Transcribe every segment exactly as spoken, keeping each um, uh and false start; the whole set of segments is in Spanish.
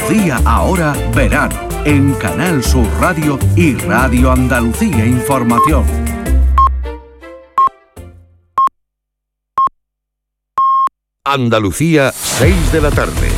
Andalucía ahora verano, en Canal Sur Radio y Radio Andalucía Información. Andalucía, seis de la tarde.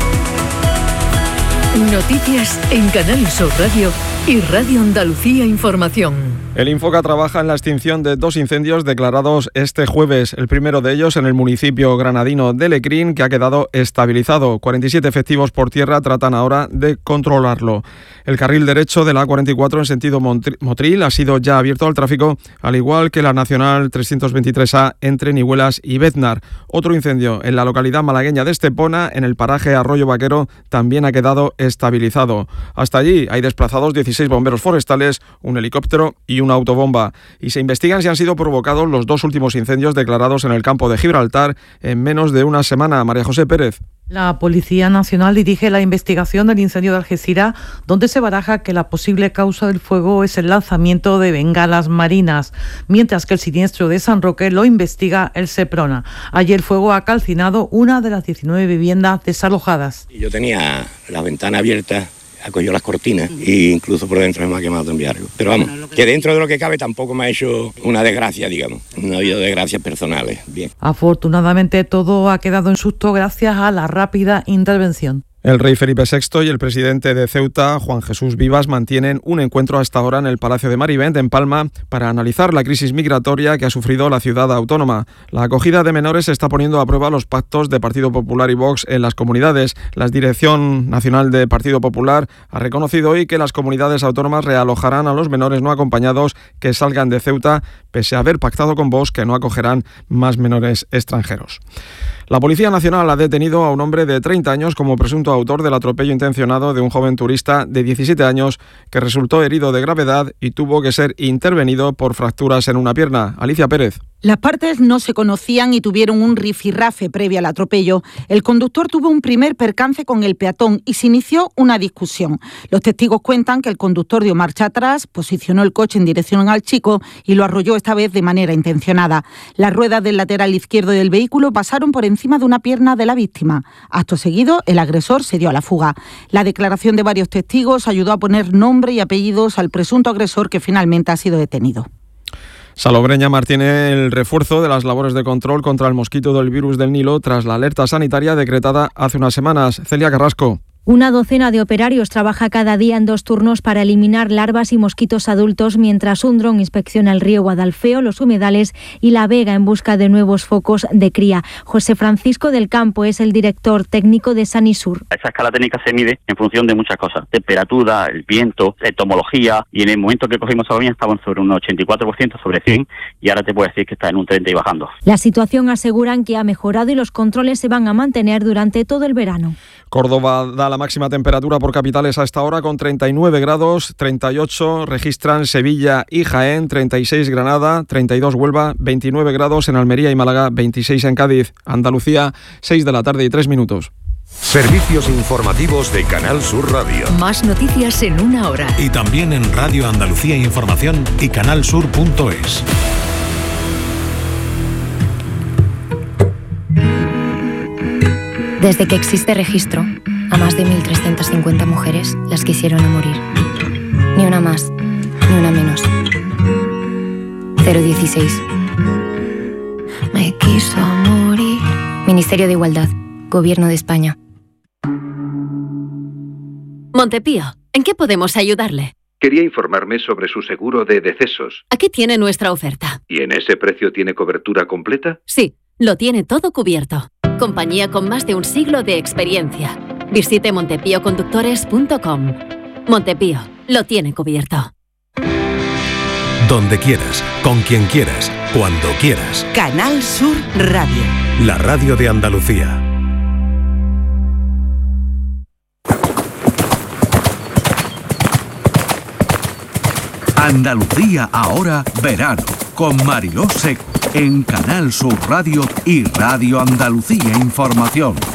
Noticias en Canal Sur Radio y Radio Andalucía Información. El Infoca trabaja en la extinción de dos incendios declarados este jueves. El primero de ellos en el municipio granadino de Lecrín, que ha quedado estabilizado. cuarenta y siete efectivos por tierra tratan ahora de controlarlo. El carril derecho de la A cuarenta y cuatro en sentido Motril ha sido ya abierto al tráfico, al igual que la Nacional trescientos veintitrés A entre Nihuelas y Beznar. Otro incendio en la localidad malagueña de Estepona, en el paraje Arroyo Vaquero, también ha quedado estabilizado. Hasta allí hay desplazados dieciséis bomberos forestales, un helicóptero y una autobomba. Y se investigan si han sido provocados los dos últimos incendios declarados en el campo de Gibraltar en menos de una semana. María José Pérez. La Policía Nacional dirige la investigación del incendio de Algeciras, donde se baraja que la posible causa del fuego es el lanzamiento de bengalas marinas, mientras que el siniestro de San Roque lo investiga el Seprona. Allí el fuego ha calcinado una de las diecinueve viviendas desalojadas. Yo tenía la ventana abierta, acogió las cortinas e incluso por dentro me ha quemado también algo. Pero vamos, que dentro de lo que cabe tampoco me ha hecho una desgracia, digamos. No ha habido desgracias personales. Bien. Afortunadamente todo ha quedado en susto gracias a la rápida intervención. El rey Felipe sexto y el presidente de Ceuta, Juan Jesús Vivas, mantienen un encuentro hasta ahora en el Palacio de Marivent, en Palma, para analizar la crisis migratoria que ha sufrido la ciudad autónoma. La acogida de menores está poniendo a prueba los pactos de Partido Popular y Vox en las comunidades. La Dirección Nacional de Partido Popular ha reconocido hoy que las comunidades autónomas realojarán a los menores no acompañados que salgan de Ceuta, pese a haber pactado con Vox que no acogerán más menores extranjeros. La Policía Nacional ha detenido a un hombre de treinta años como presunto autor del atropello intencionado de un joven turista de diecisiete años que resultó herido de gravedad y tuvo que ser intervenido por fracturas en una pierna. Alicia Pérez. Las partes no se conocían y tuvieron un rifirrafe previo al atropello. El conductor tuvo un primer percance con el peatón y se inició una discusión. Los testigos cuentan que el conductor dio marcha atrás, posicionó el coche en dirección al chico y lo arrolló esta vez de manera intencionada. Las ruedas del lateral izquierdo del vehículo pasaron por encima de una pierna de la víctima. Acto seguido, el agresor se dio a la fuga. La declaración de varios testigos ayudó a poner nombre y apellidos al presunto agresor que finalmente ha sido detenido. Salobreña mantiene el refuerzo de las labores de control contra el mosquito del virus del Nilo tras la alerta sanitaria decretada hace unas semanas. Celia Carrasco. Una docena de operarios trabaja cada día en dos turnos para eliminar larvas y mosquitos adultos, mientras un dron inspecciona el río Guadalfeo, los humedales y la Vega en busca de nuevos focos de cría. José Francisco del Campo es el director técnico de Sanisur. Esa escala técnica se mide en función de muchas cosas: temperatura, el viento, entomología, y en el momento que cogimos Salobreña estaban sobre un ochenta y cuatro por ciento sobre cien, y ahora te puedo decir que está en un treinta y bajando. La situación aseguran que ha mejorado y los controles se van a mantener durante todo el verano. Córdoba da la máxima temperatura por capitales a esta hora con treinta y nueve grados, treinta y ocho registran Sevilla y Jaén, treinta y seis Granada, treinta y dos Huelva, veintinueve grados en Almería y Málaga, veintiséis en Cádiz. Andalucía, seis de la tarde y tres minutos. Servicios informativos de Canal Sur Radio. Más noticias en una hora. Y también en Radio Andalucía Información y canalsur punto es. Desde que existe registro, a más de mil trescientas cincuenta mujeres las quisieron a morir. Ni una más, ni una menos. cero dieciséis. Me quiso morir. Ministerio de Igualdad, Gobierno de España. Montepío, ¿en qué podemos ayudarle? Quería informarme sobre su seguro de decesos. Aquí tiene nuestra oferta. ¿Y en ese precio tiene cobertura completa? Sí, lo tiene todo cubierto. Compañía con más de un siglo de experiencia. Visite montepío conductores punto com. Montepío, lo tiene cubierto. Donde quieras, con quien quieras, cuando quieras. Canal Sur Radio. La radio de Andalucía. Andalucía ahora verano, con Mariló Seco, en Canal Sur Radio y Radio Andalucía Información.